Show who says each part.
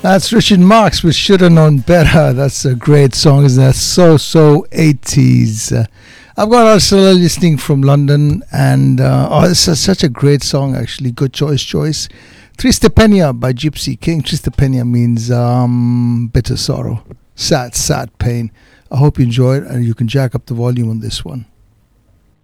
Speaker 1: That's Richard Marx with Should Have Known Better. That's a great song, isn't that? So 80s. I've got Ursula listening from London, and this is such a great song, actually. Good choice. Triste Pena by Gypsy King. Triste Pena means bitter sorrow, sad pain. I hope you enjoy it, and you can jack up the volume on this one.